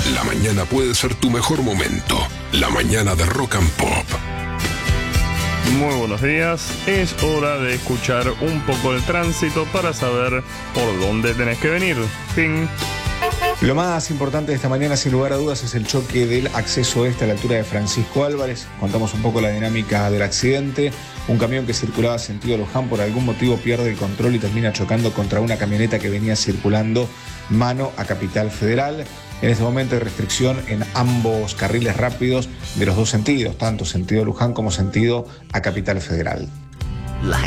La mañana puede ser tu mejor momento. La mañana de Rock and Pop. Muy buenos días, es hora de escuchar un poco el tránsito para saber por dónde tenés que venir. Fin. Lo más importante de esta mañana, sin lugar a dudas, es el choque del acceso este a la altura de Francisco Álvarez. Contamos un poco la dinámica del accidente. Un camión que circulaba sentido Luján por algún motivo pierde el control y termina chocando contra una camioneta que venía circulando mano a Capital Federal. En este momento hay restricción en ambos carriles rápidos de los dos sentidos, tanto sentido Luján como sentido a Capital Federal.